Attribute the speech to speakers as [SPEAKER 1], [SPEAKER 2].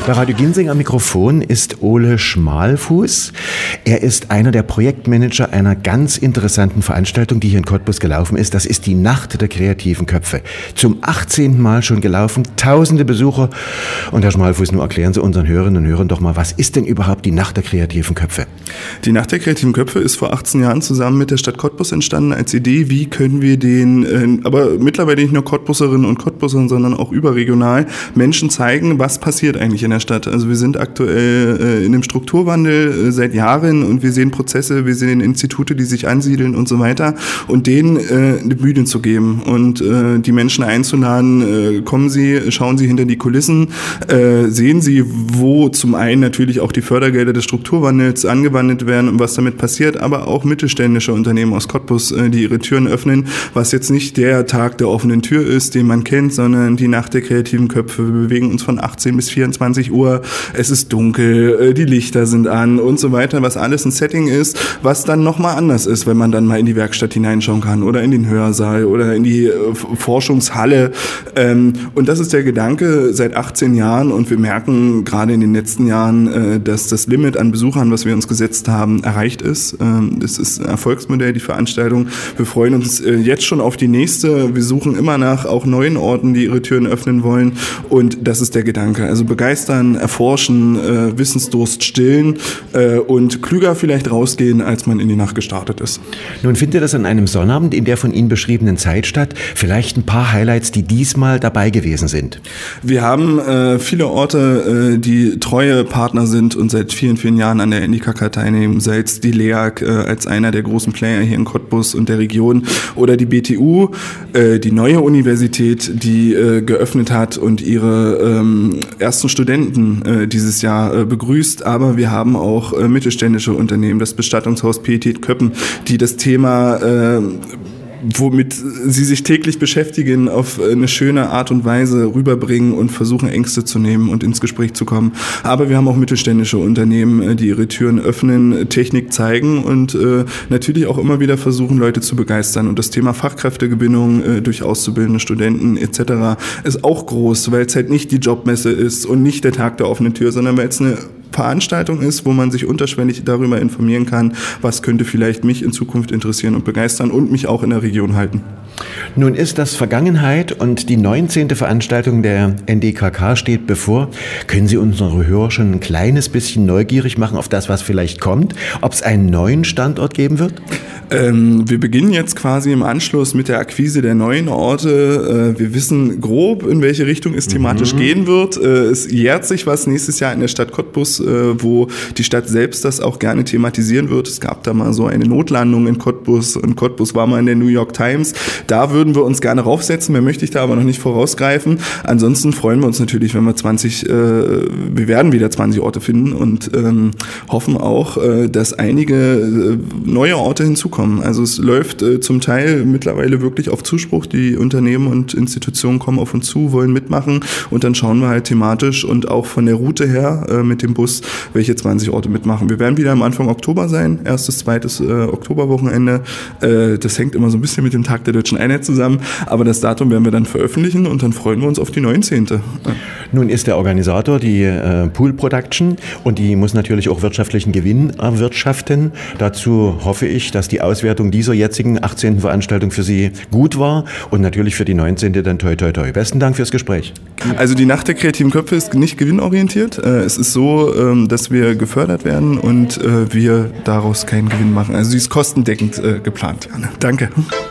[SPEAKER 1] Bei Radio Ginseng am Mikrofon ist Ole Schmalfuß. Er ist einer der Projektmanager einer ganz interessanten Veranstaltung, die hier in Cottbus gelaufen ist. Das ist die Nacht der kreativen Köpfe. Zum 18. Mal schon gelaufen, tausende Besucher. Und Herr Schmalfuß, nun erklären Sie unseren Hörerinnen und Hörern doch mal, was ist denn überhaupt die Nacht der kreativen Köpfe?
[SPEAKER 2] Die Nacht der kreativen Köpfe ist vor 18 Jahren zusammen mit der Stadt Cottbus entstanden als Idee, wie können wir den, aber mittlerweile nicht nur Cottbusserinnen und Cottbussern, sondern auch überregional Menschen zeigen, was passiert eigentlich in der Stadt. Also wir sind aktuell in einem Strukturwandel seit Jahren und wir sehen Prozesse, wir sehen Institute, die sich ansiedeln und so weiter und denen eine Bühne zu geben und die Menschen einzuladen, kommen Sie, schauen Sie hinter die Kulissen, sehen Sie, wo zum einen natürlich auch die Fördergelder des Strukturwandels angewandt werden und was damit passiert, aber auch mittelständische Unternehmen aus Cottbus, die ihre Türen öffnen, was jetzt nicht der Tag der offenen Tür ist, den man kennt, sondern die Nacht der kreativen Köpfe. Wir bewegen uns von 18 bis 24 Uhr, es ist dunkel, die Lichter sind an und so weiter, was alles ein Setting ist, was dann nochmal anders ist, wenn man dann mal in die Werkstatt hineinschauen kann oder in den Hörsaal oder in die Forschungshalle. Und das ist der Gedanke seit 18 Jahren und wir merken gerade in den letzten Jahren, dass das Limit an Besuchern, was wir uns gesetzt haben, erreicht ist. Das ist ein Erfolgsmodell, die Veranstaltung. Wir freuen uns jetzt schon auf die nächste. Wir suchen immer nach auch neuen Orten, die ihre Türen öffnen wollen und das ist der Gedanke. Also begeistern, erforschen, Wissensdurst stillen und klüger vielleicht rausgehen, als man in die Nacht gestartet ist.
[SPEAKER 1] Nun findet das an einem Sonnabend in der von Ihnen beschriebenen Zeit statt. Vielleicht ein paar Highlights, die diesmal dabei gewesen sind.
[SPEAKER 2] Wir haben viele Orte, die treue Partner sind und seit vielen, vielen Jahren an der NDKK teilnehmen, sei es die LEAG als einer der großen Player hier in Cottbus und der Region oder die BTU, die neue Universität, die geöffnet hat und ihre ersten Studenten dieses Jahr begrüßt. Aber wir haben auch mittelständische Unternehmen, das Bestattungshaus Pietät Köppen, die das Thema womit sie sich täglich beschäftigen, auf eine schöne Art und Weise rüberbringen und versuchen, Ängste zu nehmen und ins Gespräch zu kommen. Aber wir haben auch mittelständische Unternehmen, die ihre Türen öffnen, Technik zeigen und natürlich auch immer wieder versuchen, Leute zu begeistern. Und das Thema Fachkräftegewinnung durch auszubildende Studenten etc. ist auch groß, weil es halt nicht die Jobmesse ist und nicht der Tag der offenen Tür, sondern weil es eine Veranstaltung ist, wo man sich unterschwellig darüber informieren kann, was könnte vielleicht mich in Zukunft interessieren und begeistern und mich auch in der Region halten.
[SPEAKER 1] Nun ist das Vergangenheit und die 19. Veranstaltung der NDKK steht bevor. Können Sie unsere Hörer schon ein kleines bisschen neugierig machen auf das, was vielleicht kommt? Ob es einen neuen Standort geben wird?
[SPEAKER 2] Wir beginnen jetzt quasi im Anschluss mit der Akquise der neuen Orte. Wir wissen grob, in welche Richtung es thematisch gehen wird. Es jährt sich was nächstes Jahr in der Stadt Cottbus, wo die Stadt selbst das auch gerne thematisieren wird. Es gab da mal so eine Notlandung in Cottbus und Cottbus war mal in der New York Times. Da würden wir uns gerne raufsetzen, mehr möchte ich da aber noch nicht vorausgreifen. Ansonsten freuen wir uns natürlich, wenn wir wir werden wieder 20 Orte finden und hoffen auch, dass einige neue Orte hinzukommen. Also es läuft zum Teil mittlerweile wirklich auf Zuspruch. Die Unternehmen und Institutionen kommen auf uns zu, wollen mitmachen und dann schauen wir halt thematisch und auch von der Route her mit dem Bus, welche 20 Orte mitmachen. Wir werden wieder am Anfang Oktober sein, erstes, zweites Oktoberwochenende. Das hängt immer so ein bisschen mit dem Tag der Deutschen Einheit zusammen, aber das Datum werden wir dann veröffentlichen und dann freuen wir uns auf die 19.
[SPEAKER 1] Nun ist der Organisator die Pool Production und die muss natürlich auch wirtschaftlichen Gewinn erwirtschaften. Dazu hoffe ich, dass die Auswertung dieser jetzigen 18. Veranstaltung für Sie gut war und natürlich für die 19. dann toi toi toi. Besten Dank fürs Gespräch.
[SPEAKER 2] Also die Nacht der kreativen Köpfe ist nicht gewinnorientiert. Es ist so, dass wir gefördert werden und wir daraus keinen Gewinn machen. Also sie ist kostendeckend geplant. Danke.